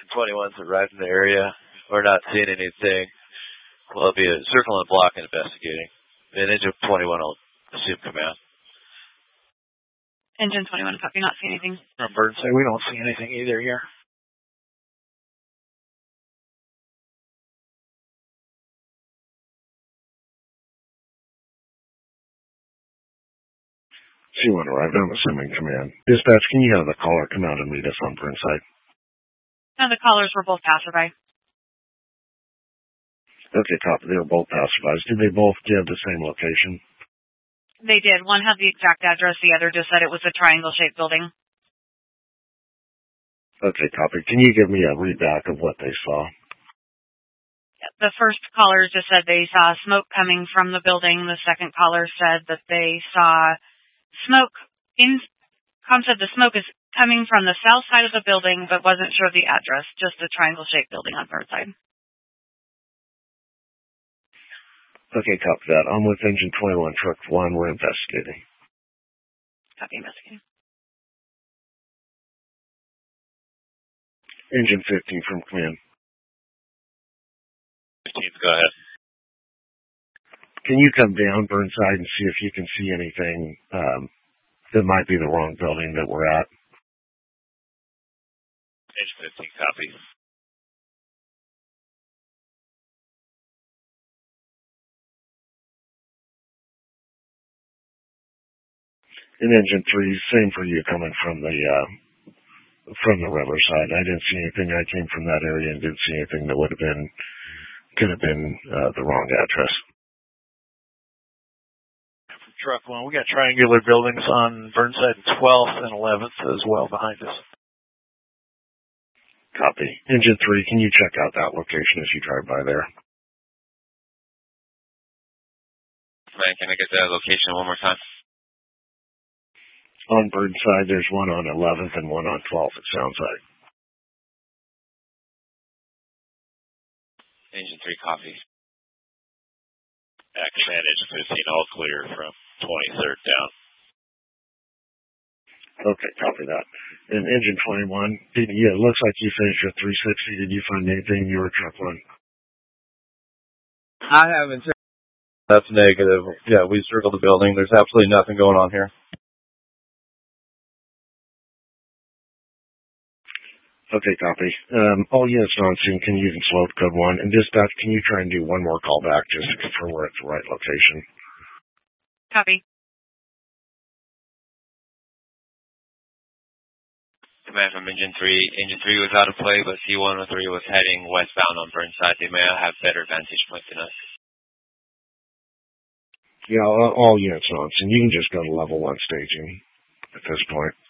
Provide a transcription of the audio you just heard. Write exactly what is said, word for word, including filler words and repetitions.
twenty-one's arrived in the area. We're not seeing anything. Well, it'll be a circle and a block and investigating. And Engine twenty-one will assume command. Engine twenty-one, copy, not see anything. From Burnside, we don't see anything either here. C one arrived, I'm assuming command. Dispatch, can you have the caller come out and meet us on Burnside? No, the callers were both passerby. Okay, copy. They were both passerbys. Did they both give the same location? They did. One had the exact address. The other just said it was a triangle-shaped building. Okay, copy. Can you give me a readback of what they saw? The first caller just said they saw smoke coming from the building. The second caller said that they saw smoke in, Com said the smoke is coming from the south side of the building, but wasn't sure of the address, just a triangle-shaped building on Burnside. Okay, copy that. I'm with Engine twenty-one, Truck one. We're investigating. Copy, investigating. Engine fifteen from command. fifteen, go ahead. Can you come down Burnside and see if you can see anything um, that might be the wrong building that we're at? Engine fifteen, copy. In Engine three, same for you coming from the uh, from the river side. I didn't see anything. I came from that area and didn't see anything that would have been could have been uh, the wrong address. From Truck one, we got triangular buildings on Burnside and twelfth and eleventh as well behind us. Copy. Engine three, can you check out that location as you drive by there? Man, can I get that location one more time? On Burnside, there's one on eleventh and one on twelfth, it sounds like. Engine three, copy. Yeah, command Engine fifteen, all clear from twenty-third down. Okay, copy that. And Engine twenty-one, did, yeah, it looks like you finished your three sixty. Did you find anything in your Truck one? I haven't. That's negative. Yeah, we circled the building. There's absolutely nothing going on here. Okay, copy. Um, all units on scene, can you use slope code one? And dispatch, can you try and do one more call back just to confirm we're at the right location? Copy. Command from Engine three. Engine three was out of play, but C one oh three was heading westbound on Burnside. They may have better vantage points than us. Yeah, all, all units on scene. You can just go to level one staging at this point.